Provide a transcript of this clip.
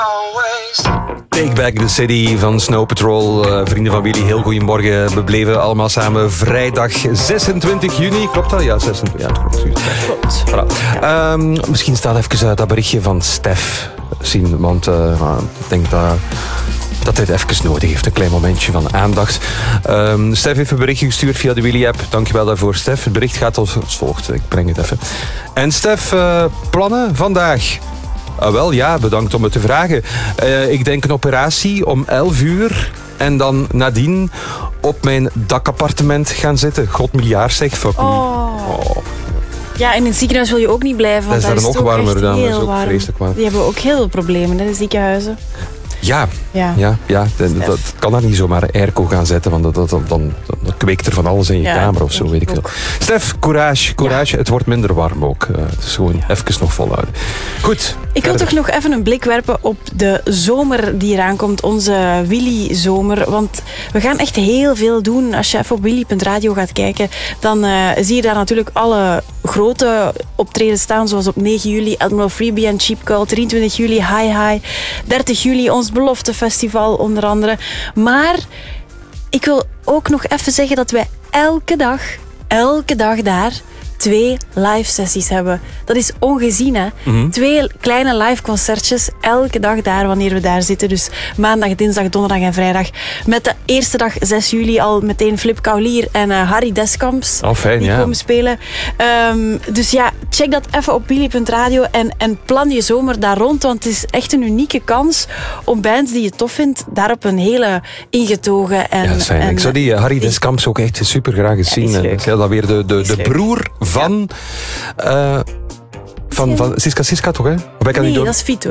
Take Back the City van Snow Patrol. Vrienden van Willy, heel goedemorgen. We bleven allemaal samen vrijdag 26 juni. Klopt dat? Ja, 26. Ja, dat klopt. Voilà. Misschien staat even dat berichtje van Stef zien. Want ik denk dat dit even nodig heeft. Een klein momentje van aandacht. Stef heeft een berichtje gestuurd via de Willy-app. Dankjewel daarvoor, Stef. Het bericht gaat als volgt. Ik breng het even. En Stef, plannen vandaag? Wel ja, bedankt om het te vragen. Ik denk een operatie om 11 uur en dan nadien op mijn dakappartement gaan zitten. God miljard zeg, fuck me. Oh. Ja, en in het ziekenhuis wil je ook niet blijven. Want dat is daar nog warmer dan. Dat is ook warm. vreselijk warm. Die hebben ook heel veel problemen, hè, de ziekenhuizen. Ja. Dat kan daar niet zomaar airco gaan zetten, want dan kweekt er van alles in je kamer of zo, weet ik veel. Stef, courage. Ja. Het wordt minder warm ook. Het is gewoon even nog volhouden. Goed. Ik wil toch nog even een blik werpen op de zomer die eraan komt, onze Willy-zomer. Want we gaan echt heel veel doen. Als je even op willy.radio gaat kijken, dan zie je daar natuurlijk alle grote optredens staan, zoals op 9 juli Admiral Freebie en Cheap Cult, 23 juli Hi-Hi, 30 juli ons Beloftefestival onder andere. Maar ik wil ook nog even zeggen dat wij elke dag daar 2 live sessies hebben. Dat is ongezien, hè? 2 kleine live concertjes elke dag daar, wanneer we daar zitten. Dus maandag, dinsdag, donderdag en vrijdag. Met de eerste dag, 6 juli, al meteen Flip Kaulier en Harry Deskamps. Die komen spelen. Dus ja, check dat even op willy.radio en plan je zomer daar rond, want het is echt een unieke kans om bands die je tof vindt, daar op een hele ingetogen en... ik zou die Harry Deskamps ook echt super graag eens zien. Ik zei dat weer de broer van Siska, toch, hè? Nee, dat is Vito.